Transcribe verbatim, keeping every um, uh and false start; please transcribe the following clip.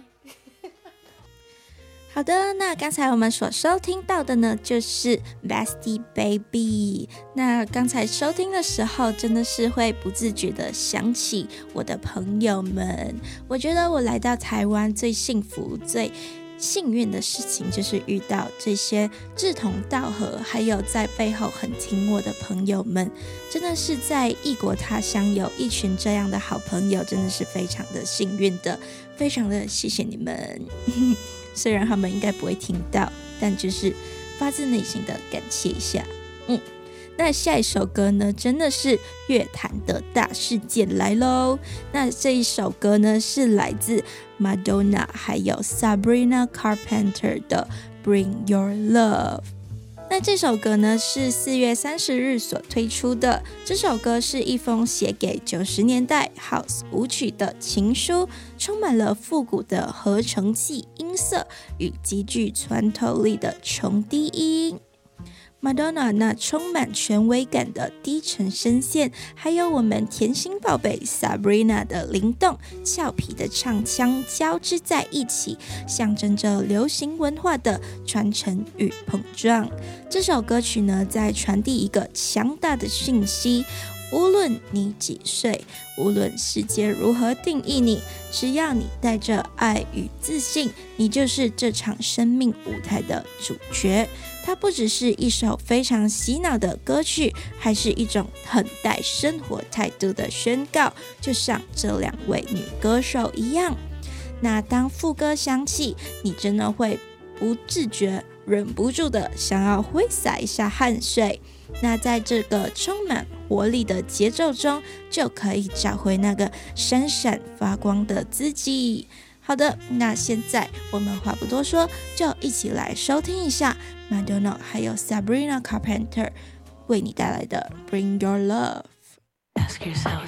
好的，那刚才我们所收听到的呢，就是 Bestie Baby。那刚才收听的时候，真的是会不自觉的想起我的朋友们。我觉得我来到台湾最幸福、最幸运的事情，就是遇到这些志同道合，还有在背后很挺我的朋友们。真的是在异国他乡有一群这样的好朋友，真的是非常的幸运的，非常的谢谢你们。虽然他们应该不会听到，但就是发自内心的感谢一下。嗯，那下一首歌呢，真的是乐坛的大事件来咯。那这一首歌呢，是来自 Madonna 还有 Sabrina Carpenter 的 Bring Your Love。那这首歌呢是四月三十日所推出的，这首歌是一封写给九十年代 House 舞曲的情书，充满了复古的合成器音色与极具穿透力的重低音。Madonna 那充满权威感的低沉声线，还有我们甜心宝贝 Sabrina 的灵动俏皮的唱腔交织在一起，象征着流行文化的传承与碰撞。这首歌曲呢，在传递一个强大的讯息，无论你几岁，无论世界如何定义你，只要你带着爱与自信，你就是这场生命舞台的主角。它不只是一首非常洗脑的歌曲，还是一种很带生活态度的宣告，就像这两位女歌手一样。那当副歌响起，你真的会不自觉忍不住的想要挥洒一下汗水。那在这个充满活力的节奏中，就可以找回那个闪闪发光的自己。好的，那现在我们话不多说，就一起来收听一下 Madonna 还有 Sabrina Carpenter 为你带来的 Bring Your Love。 Ask yourself